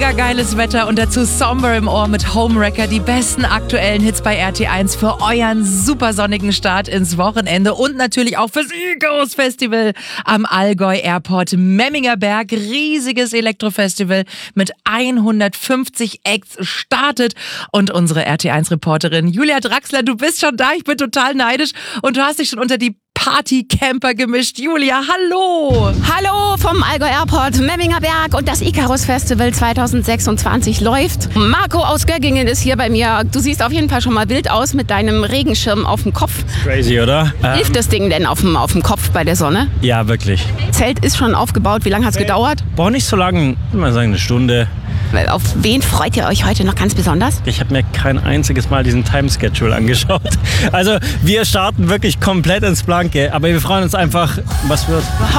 mega geiles Wetter und dazu Somber im Ohr mit Homewrecker. Die besten aktuellen Hits bei RT1 für euren super sonnigen Start ins Wochenende und natürlich auch fürs Icarus Festival am Allgäu Airport Memminger Berg. Riesiges Elektrofestival mit 150 Acts startet und unsere RT1-Reporterin Julia Draxler, du bist schon da. Ich bin total neidisch und du hast dich schon unter die Partycamper gemischt. Julia, hallo! Hallo vom Allgäu Airport, Memminger Berg und das Icarus Festival 2026 läuft. Marco aus Göggingen ist hier bei mir. Du siehst auf jeden Fall schon mal wild aus mit deinem Regenschirm auf dem Kopf. Crazy, oder? Hilft das Ding denn auf dem Kopf bei der Sonne? Ja, wirklich. Zelt ist schon aufgebaut. Wie lange hat es gedauert? Braucht nicht so lange, ich würde mal sagen eine Stunde. Auf wen freut ihr euch heute noch ganz besonders? Ich habe mir kein einziges Mal diesen Time-Schedule angeschaut. Also wir starten wirklich komplett ins Blanke, aber wir freuen uns einfach, was wird.